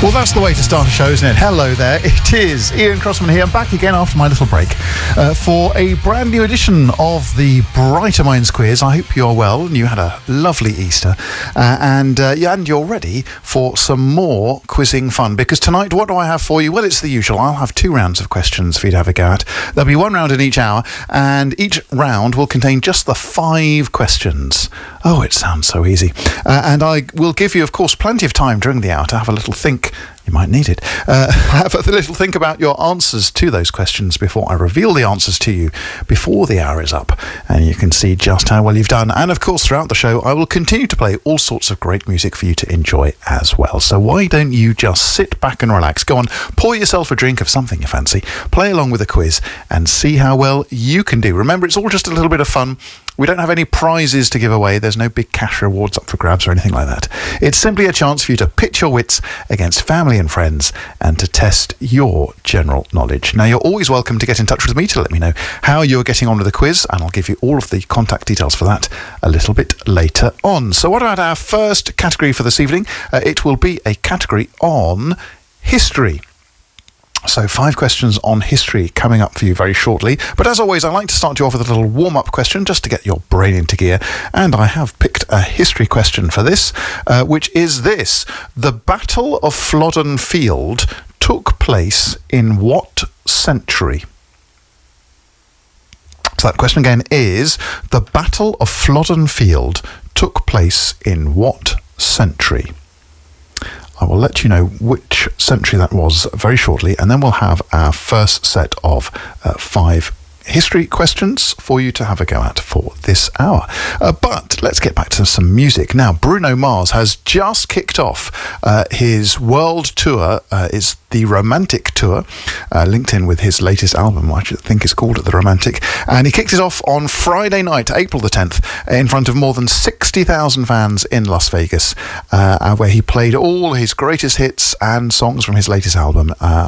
Well, that's the way to start a show, isn't it? Hello there, it is Ian Crossman here. I'm back again after my little break for a brand new edition of the Brighter Minds quiz. I hope you're well and you had a lovely Easter and you're ready for some more quizzing fun, because tonight, what do I have for you? Well, it's the usual. I'll have 2 rounds of questions for you to have a go at. There'll be 1 round in each hour, and each round will contain just the 5 questions. Oh, it sounds so easy. And I will give you, of course, plenty of time during the hour to have a little think. You might need it. Have a little think about your answers to those questions before I reveal the answers to you before the hour is up, and you can see just how well you've done. And of course, throughout the show, I will continue to play all sorts of great music for you to enjoy as well. So why don't you just sit back and relax? Go on, pour yourself a drink of something you fancy, play along with the quiz, and see how well you can do. Remember, it's all just a little bit of fun. We don't have any prizes to give away. There's no big cash rewards up for grabs or anything like that. It's simply a chance for you to pitch your wits against family and friends and to test your general knowledge. Now, you're always welcome to get in touch with me to let me know how you're getting on with the quiz, and I'll give you all of the contact details for that a little bit later on. So what about our first category for this evening? It will be a category on history. So 5 questions on history coming up for you very shortly. But as always, I like to start you off with a little warm-up question just to get your brain into gear. And I have picked a history question for this, which is this. The Battle of Flodden Field took place in what century? So that question again is, the Battle of Flodden Field took place in what century? I will let you know which century that was very shortly, and then we'll have our first set of 5 history questions for you to have a go at for this hour. But let's get back to some music. Now, Bruno Mars has just kicked off his world tour. It's the Romantic Tour, linked in with his latest album, which I think is called The Romantic. And he kicked it off on Friday night, April the 10th, in front of more than 60,000 fans in Las Vegas, where he played all his greatest hits and songs from his latest album.